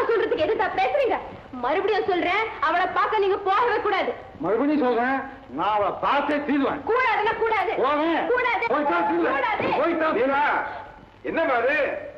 சொல்றதுக்கு எதுக்கா பேசுறீங்க? மறுபடியும் சொல்றேன், அவளை பார்க்க நீங்க போகவே கூடாது. மறுபடியும் சொல்றேன், நான் அவளை பார்த்தே தீருவேன். கூடாதுன்னா கூடாது. போவேன். கூடாது. போய்தான் தீருவேன். கூடாது. போய்தான். என்ன பாரு